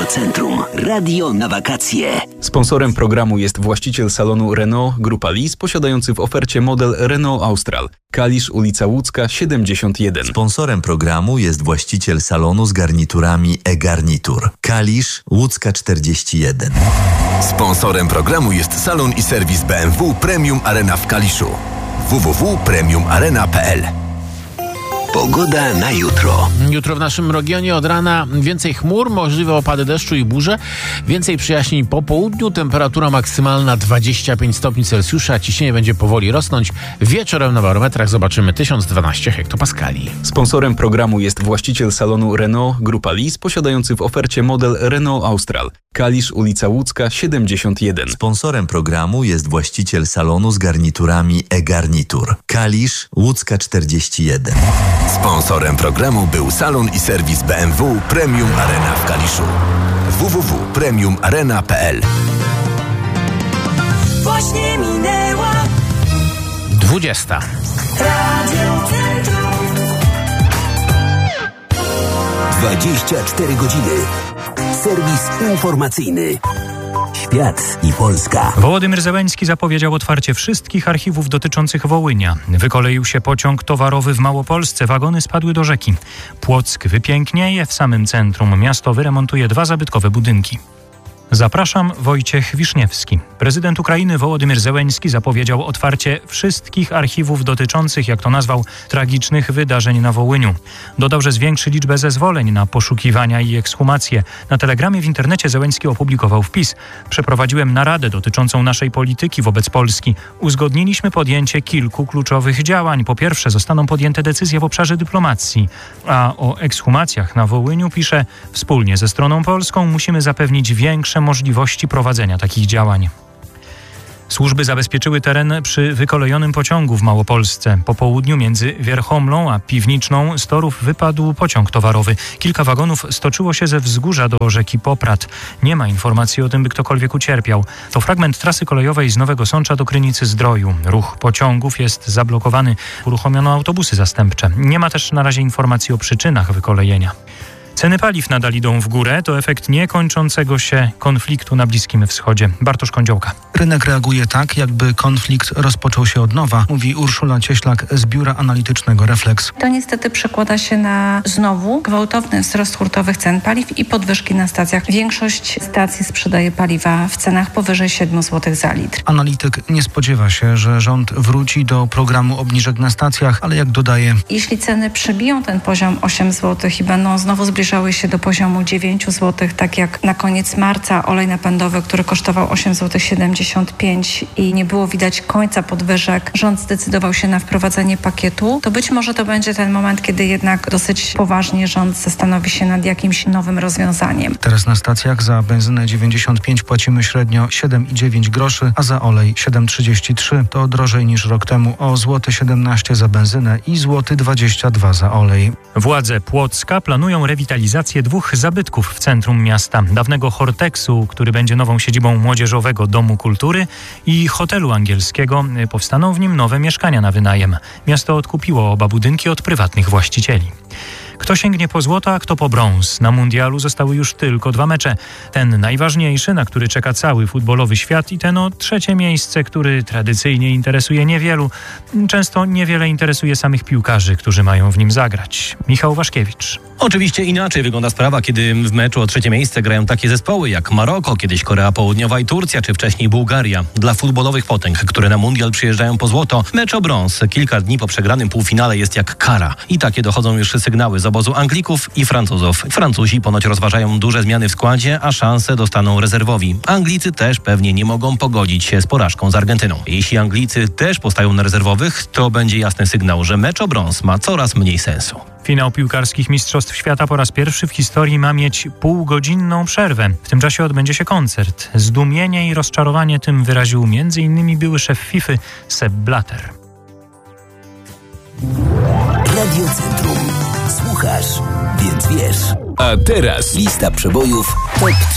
Radiocentrum. Radio na wakacje. Sponsorem programu jest właściciel salonu Renault Grupa Lis, posiadający w ofercie model Renault Austral. Kalisz, ulica Łódzka, 71. Sponsorem programu jest właściciel salonu z garniturami e-Garnitur. Kalisz, Łódzka 41. Sponsorem programu jest salon i serwis BMW Premium Arena w Kaliszu. www.premiumarena.pl. Pogoda na jutro. Jutro w naszym regionie od rana więcej chmur, możliwe opady deszczu i burze, więcej przejaśnień po południu, temperatura maksymalna 25 stopni Celsjusza, ciśnienie będzie powoli rosnąć. Wieczorem na barometrach zobaczymy 1012 hektopaskali. Sponsorem programu jest właściciel salonu Renault Grupa Lis, posiadający w ofercie model Renault Austral. Kalisz, ulica Łódzka, 71. Sponsorem programu jest właściciel salonu z garniturami e-Garnitur. Kalisz, Łódzka 41. Sponsorem programu był salon i serwis BMW Premium Arena w Kaliszu. www.premiumarena.pl. Właśnie minęła 20. Radiocentrum. 24 godziny. Serwis informacyjny. Świat i Polska. Wołodymyr Zełenski zapowiedział otwarcie wszystkich archiwów dotyczących Wołynia. Wykoleił się pociąg towarowy w Małopolsce. Wagony spadły do rzeki. Płock wypięknieje. W samym centrum miasto wyremontuje 2 zabytkowe budynki. Zapraszam, Wojciech Wiszniewski. Prezydent Ukrainy Wołodymyr Zełenski zapowiedział otwarcie wszystkich archiwów dotyczących, jak to nazwał, tragicznych wydarzeń na Wołyniu. Dodał, że zwiększy liczbę zezwoleń na poszukiwania i ekshumacje. Na telegramie w internecie Zełenski opublikował wpis. Przeprowadziłem naradę dotyczącą naszej polityki wobec Polski. Uzgodniliśmy podjęcie kilku kluczowych działań. Po pierwsze, zostaną podjęte decyzje w obszarze dyplomacji. A o ekshumacjach na Wołyniu pisze: wspólnie ze stroną polską musimy zapewnić większe możliwości prowadzenia takich działań. Służby zabezpieczyły teren przy wykolejonym pociągu w Małopolsce. Po południu między Wierchomlą a Piwniczną z torów wypadł pociąg towarowy. Kilka wagonów stoczyło się ze wzgórza do rzeki Poprad. Nie ma informacji o tym, by ktokolwiek ucierpiał. To fragment trasy kolejowej z Nowego Sącza do Krynicy Zdroju. Ruch pociągów jest zablokowany. Uruchomiono autobusy zastępcze. Nie ma też na razie informacji o przyczynach wykolejenia. Ceny paliw nadal idą w górę. To efekt niekończącego się konfliktu na Bliskim Wschodzie. Bartosz Kądziołka. Rynek reaguje tak, jakby konflikt rozpoczął się od nowa, mówi Urszula Cieślak z biura analitycznego Reflex. To niestety przekłada się na znowu gwałtowny wzrost hurtowych cen paliw i podwyżki na stacjach. Większość stacji sprzedaje paliwa w cenach powyżej 7 zł za litr. Analityk nie spodziewa się, że rząd wróci do programu obniżek na stacjach, ale jak dodaje, jeśli ceny przebiją ten poziom 8 zł i będą znowu zbliżały się do poziomu 9 zł, tak jak na koniec marca olej napędowy, który kosztował 8,75 zł i nie było widać końca podwyżek, rząd zdecydował się na wprowadzenie pakietu, to być może to będzie ten moment, kiedy jednak dosyć poważnie rząd zastanowi się nad jakimś nowym rozwiązaniem. Teraz na stacjach za benzynę 95 płacimy średnio 7,9 groszy, a za olej 7,33. To drożej niż rok temu o złoty 17 za benzynę i złoty 22 za olej. Władze Płocka planują rewitalizację 2 zabytków w centrum miasta. Dawnego Horteksu, który będzie nową siedzibą Młodzieżowego Domu Kultury, i hotelu angielskiego. Powstaną w nim nowe mieszkania na wynajem. Miasto odkupiło oba budynki od prywatnych właścicieli. Kto sięgnie po złoto, a kto po brąz? Na mundialu zostały już tylko 2 mecze. Ten najważniejszy, na który czeka cały futbolowy świat, i ten o 3. miejsce, który tradycyjnie interesuje niewielu. Często niewiele interesuje samych piłkarzy, którzy mają w nim zagrać. Michał Waszkiewicz. Oczywiście inaczej wygląda sprawa, kiedy w meczu o 3. miejsce grają takie zespoły jak Maroko, kiedyś Korea Południowa i Turcja, czy wcześniej Bułgaria. Dla futbolowych potęg, które na mundial przyjeżdżają po złoto, mecz o brąz kilka dni po przegranym półfinale jest jak kara. I takie dochodzą już sygnały z obozu Anglików i Francuzów. Francuzi ponoć rozważają duże zmiany w składzie, a szanse dostaną rezerwowi. Anglicy też pewnie nie mogą pogodzić się z porażką z Argentyną. Jeśli Anglicy też postają na rezerwowych, to będzie jasny sygnał, że mecz o brąz ma coraz mniej sensu. Finał piłkarskich Mistrzostw Świata po raz pierwszy w historii ma mieć półgodzinną przerwę. W tym czasie odbędzie się koncert. Zdumienie i rozczarowanie tym wyraził m.in. były szef FIFA Sepp Blatter. Radiocentrum. Słuchasz, więc wiesz. A teraz lista przebojów TOP